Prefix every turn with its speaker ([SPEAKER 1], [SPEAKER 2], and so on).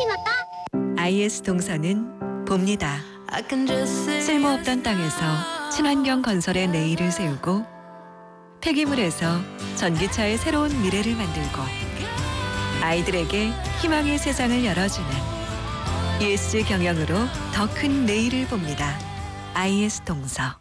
[SPEAKER 1] 티났다.
[SPEAKER 2] IS 동서는 봅니다. 쓸모없던 땅에서 친환경 건설의 내일을 세우고 폐기물에서 전기차의 새로운 미래를 만들고 아이들에게 희망의 세상을 열어주는 ESG 경영으로 더 큰 내일을 봅니다. IS 동서.